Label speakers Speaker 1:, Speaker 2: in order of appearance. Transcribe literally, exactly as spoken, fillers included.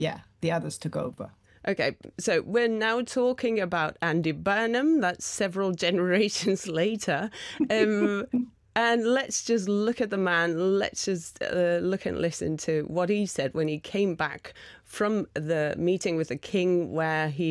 Speaker 1: yeah, the others took over.
Speaker 2: Okay, so we're now talking about Andy Burnham. That's several generations later. Um, and let's just look at the man. Let's just uh, look and listen to what he said when he came back from the meeting with the king, where he